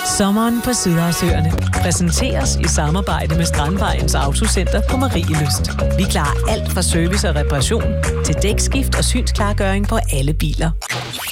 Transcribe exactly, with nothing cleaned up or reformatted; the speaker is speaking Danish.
Sommeren på Sydhavsøerne præsenteres i samarbejde med Strandvejens Autocenter på Marielyst. Vi klarer alt fra service og reparation til dækskift og synsklargøring på alle biler.